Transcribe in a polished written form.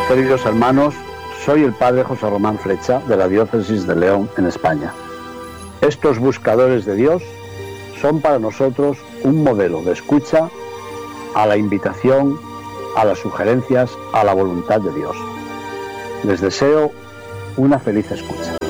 Queridos hermanos, soy el Padre José Román Flecha de la Diócesis de León, en España. Estos buscadores de Dios son para nosotros un modelo de escucha a la invitación, a las sugerencias, a la voluntad de Dios. Les deseo una feliz escucha.